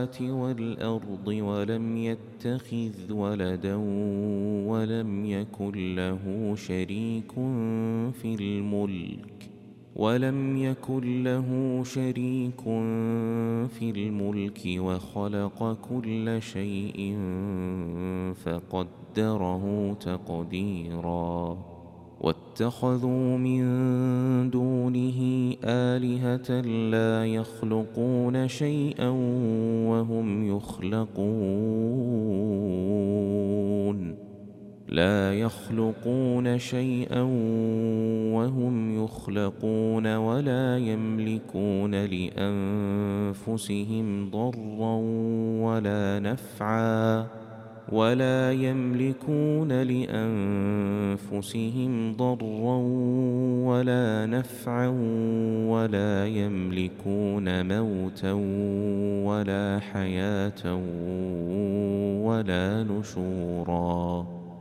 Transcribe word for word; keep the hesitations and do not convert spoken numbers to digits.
السماوات والأرض ولم يتخذ ولدا ولم يكن له شريك في الملك ولم يكن له شريك في الملك وخلق كل شيء فقدره تقديرا واتخذوا من دونه آلهة لا يخلقون شيئا وهم يخلقون لا يخلقون شيئا وهم يخلقون ولا يملكون لأنفسهم ضرا ولا نفعا ولا يملكون لأنفسهم ضرا ولا نفعا ولا يملكون موتا ولا حياة ولا نشورا